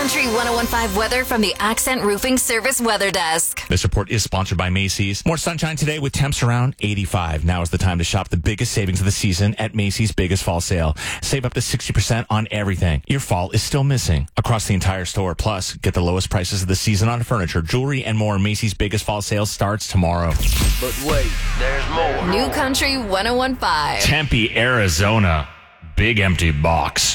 Country 101.5 weather from the Accent Roofing Service Weather Desk. This report is sponsored by Macy's. More sunshine today with temps around 85. Now is the time to shop the biggest savings of the season at Macy's biggest fall sale. Save up to 60% on everything your fall is still missing across the entire store. Plus, get the lowest prices of the season on furniture, jewelry, and more. Macy's biggest fall sale starts tomorrow. But wait, there's more. New Country 101.5. Tempe, Arizona. Big empty box.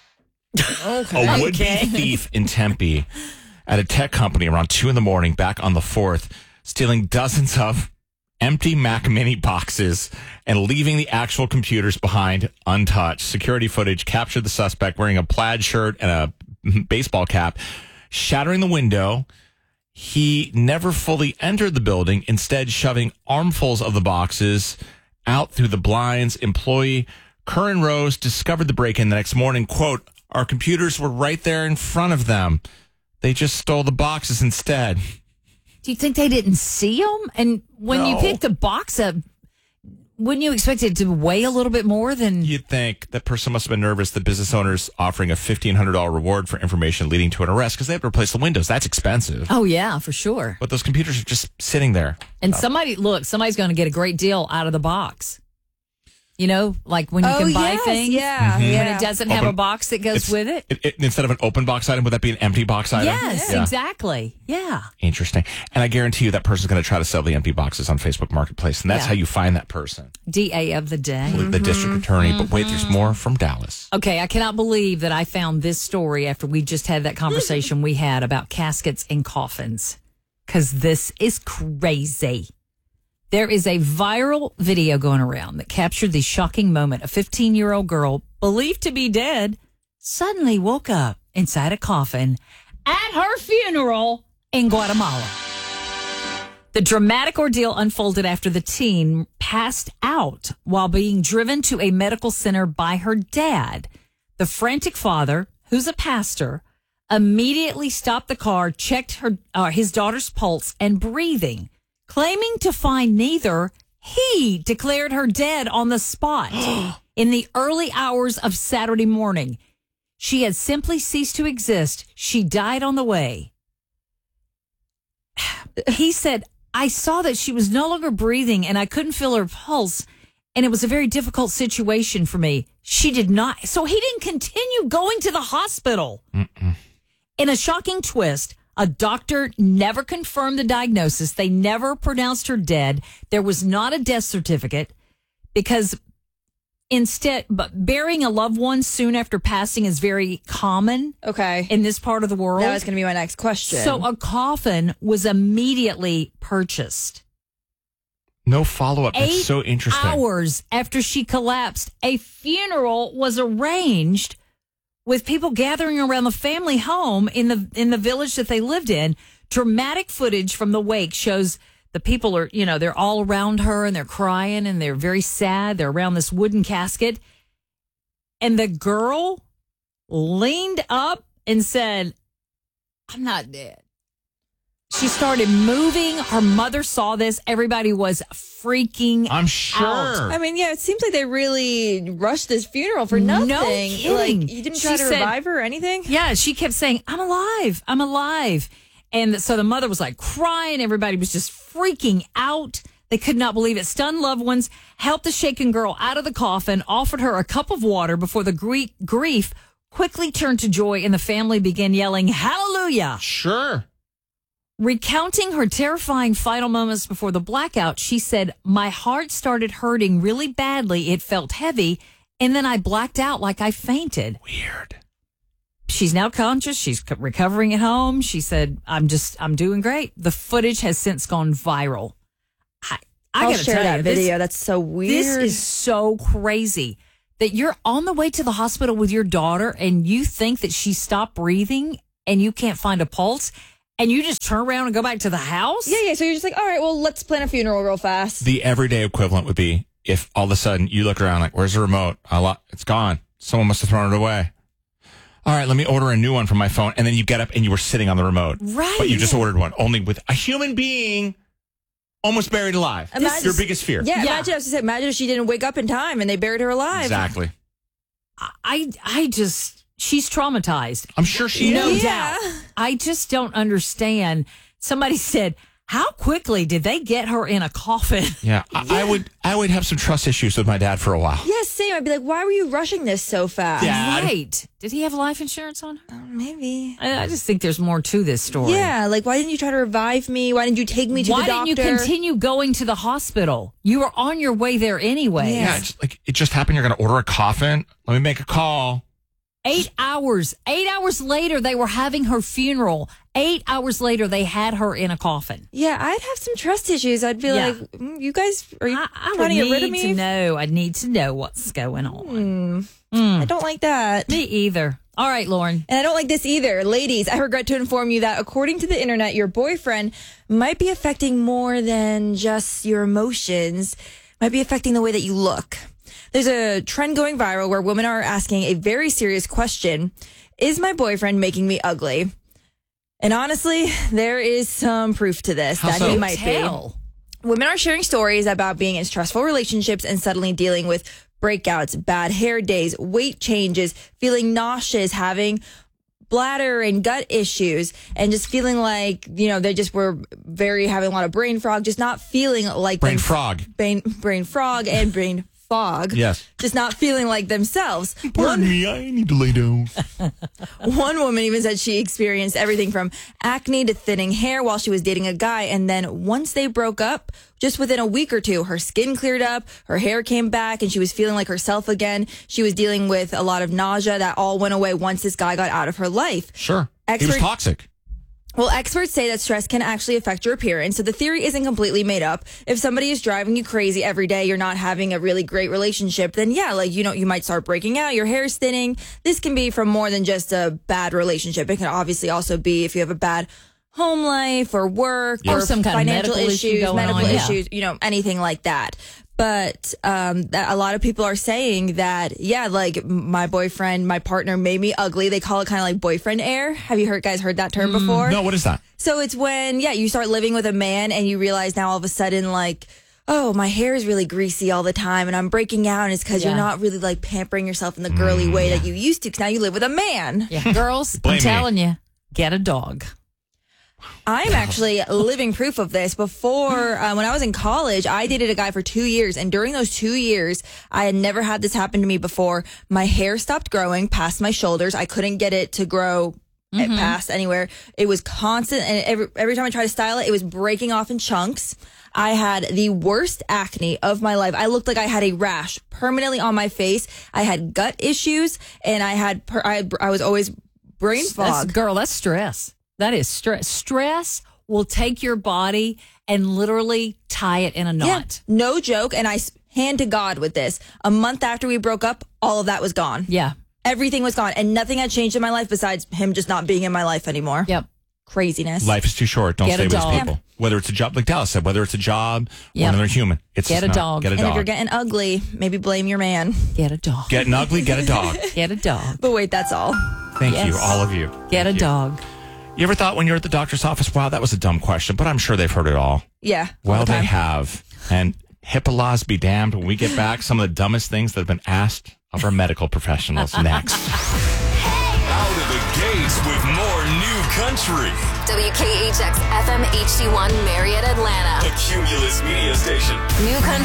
Okay. A would-be thief in Tempe at a tech company around 2 a.m. back on the 4th, stealing dozens of empty Mac Mini boxes and leaving the actual computers behind untouched. Security footage captured the suspect wearing a plaid shirt and a baseball cap, shattering the window. He never fully entered the building, instead shoving armfuls of the boxes out through the blinds. Employee Curran Rose discovered the break-in the next morning. Quote, "Our computers were right there in front of them. They just stole the boxes instead." Do you think they didn't see them? And when you No. pick the box up, wouldn't you expect it to weigh a little bit more than... You'd think that person must have been nervous. The business owner's offering a $1,500 reward for information leading to an arrest because they have to replace the windows. That's expensive. Oh, yeah, for sure. But those computers are just sitting there. And somebody's going to get a great deal out of the box. You know, like when you can buy things. Yeah, When it doesn't have a Open- box that goes with it. Instead of an open box item, would that be an empty box item? Yes, Yeah. exactly. Yeah. Interesting. And I guarantee you that person's going to try to sell the empty boxes on Facebook Marketplace. And that's Yeah. how you find that person. DA of the day. The district attorney. But wait, there's more from Dallas. Okay, I cannot believe that I found this story after we just had that conversation we had about caskets and coffins. Because this is crazy. There is a viral video going around that captured the shocking moment. A 15-year-old girl, believed to be dead, suddenly woke up inside a coffin at her funeral in Guatemala. The dramatic ordeal unfolded after the teen passed out while being driven to a medical center by her dad. The frantic father, who's a pastor, immediately stopped the car, checked his daughter's pulse and breathing. Claiming to find neither, he declared her dead on the spot in the early hours of Saturday morning. She had simply ceased to exist. She died on the way. He said, "I saw that she was no longer breathing and I couldn't feel her pulse, and it was a very difficult situation for me." She did not. So he didn't continue going to the hospital. In a shocking twist, a doctor never confirmed the diagnosis. They never pronounced her dead. There was not a death certificate because but burying a loved one soon after passing is very common Okay. in this part of the world. That was going to be my next question. So a coffin was immediately purchased. No follow-up. That's 8 so interesting. hours after she collapsed, a funeral was arranged with people gathering around the family home in the village that they lived in. Dramatic footage from the wake shows the people are, they're all around her and they're crying and they're very sad. They're around this wooden casket. And the girl leaned up and said, "I'm not dead." She started moving. Her mother saw this. Everybody was freaking I'm sure. out. I mean, yeah, it seems like they really rushed this funeral for nothing. No kidding. Like, you didn't try She to said- revive her or anything? Yeah, she kept saying, "I'm alive. I'm alive." And so the mother was like crying. Everybody was just freaking out. They could not believe it. Stunned loved ones helped the shaken girl out of the coffin, offered her a cup of water before the grief quickly turned to joy, and the family began yelling, "Hallelujah." Sure. Recounting her terrifying final moments before the blackout, she said, "My heart started hurting really badly. It felt heavy. And then I blacked out like I fainted." Weird. She's now conscious. She's recovering at home. She said, I'm doing great. The footage has since gone viral. I I'll gotta share tell that you, video. That's so weird. This is so crazy that you're on the way to the hospital with your daughter and you think that she stopped breathing and you can't find a pulse and you just turn around and go back to the house? Yeah. So you're just like, all right, well, let's plan a funeral real fast. The everyday equivalent would be if all of a sudden you look around like, "Where's the remote? It's gone. Someone must have thrown it away. All right, let me order a new one from my phone." And then you get up and you were sitting on the remote. Right. But you just ordered one, only with a human being almost buried alive. Imagine- Your biggest fear. Yeah, imagine if she didn't wake up in time and they buried her alive. Exactly. I just, she's traumatized. I'm sure she No is. doubt. I just don't understand. Somebody said, how quickly did they get her in a coffin? Yeah, I would have some trust issues with my dad for a while. Yes, same. I'd be like, why were you rushing this so fast? Yeah. Right. Did he have life insurance on her? Maybe. I just think there's more to this story. Yeah, like why didn't you try to revive me? Why didn't you take me to Why the doctor? didn't you continue going to the hospital? You were on your way there anyway. Yeah, it just happened. You're going to order a coffin. Let me make a call. 8 hours. 8 hours later, they were having her funeral. 8 hours later, they had her in a coffin. Yeah, I'd have some trust issues. I'd be Yeah. like, you guys, are you I trying would to get rid of need to me? know. I need to know what's going on. I don't like that. Me either. All right, Lauren. And I don't like this either. Ladies, I regret to inform you that according to the internet, your boyfriend might be affecting more than just your emotions, might be affecting the way that you look. There's a trend going viral where women are asking a very serious question. Is my boyfriend making me ugly? And honestly, there is some proof to this that he might be. Women are sharing stories about being in stressful relationships and suddenly dealing with breakouts, bad hair days, weight changes, feeling nauseous, having bladder and gut issues, and just feeling like, they just were having a lot of brain fog, just not feeling like Brain frog. brain frog and brain fog. Yes. Just not feeling like themselves. Pardon me, I need to lay down. One woman even said she experienced everything from acne to thinning hair while she was dating a guy. And then once they broke up, just within a week or two, her skin cleared up, her hair came back, and she was feeling like herself again. She was dealing with a lot of nausea that all went away once this guy got out of her life. Sure. He was toxic. Well, experts say that stress can actually affect your appearance, so the theory isn't completely made up. If somebody is driving you crazy every day, you're not having a really great relationship, then yeah, you might start breaking out, your hair's thinning. This can be from more than just a bad relationship. It can obviously also be if you have a bad home life or work Or some kind of financial medical issue issues, going medical on, yeah. issues, anything like that. But that a lot of people are saying that, yeah, like my boyfriend, my partner made me ugly. They call it kind of like boyfriend air. Have you guys heard that term before? No, what is that? So it's when, you start living with a man and you realize now all of a sudden, like, oh, my hair is really greasy all the time and I'm breaking out. And it's because you're not really like pampering yourself in the girly way that you used to, because now you live with a man. Yeah, girls, Blame I'm me. telling you, get a dog. I'm actually living proof of this. Before, when I was in college, I dated a guy for 2 years. And during those 2 years, I had never had this happen to me before. My hair stopped growing past my shoulders. I couldn't get it to grow past anywhere. It was constant. And every time I tried to style it, it was breaking off in chunks. I had the worst acne of my life. I looked like I had a rash permanently on my face. I had gut issues and I was always brain fog. That's stress. That is stress. Stress will take your body and literally tie it in a knot. Yeah, no joke. And I hand to God with this. A month after we broke up, all of that was gone. Yeah. Everything was gone. And nothing had changed in my life besides him just not being in my life anymore. Yep. Craziness. Life is too short. Don't Get stay a with these dog. people. Whether it's a job, like Dallas said, whether it's a job or another human. It's Get just a not. dog. Get a And if dog. you're getting ugly, maybe blame your man. Get a dog. Getting ugly, get a dog. Get a dog. But wait, that's all. Thank Yes. you, all of you. Get a Thank you. dog. You ever thought when you're at the doctor's office, wow, that was a dumb question, but I'm sure they've heard it all. Yeah. Well, all the they time. have. And HIPAA laws be damned. When we get back, some of the dumbest things that have been asked of our medical professionals next. Out of the gates with more new country. WKHX FM HD1 Marietta, Atlanta. The Cumulus Media Station. New country.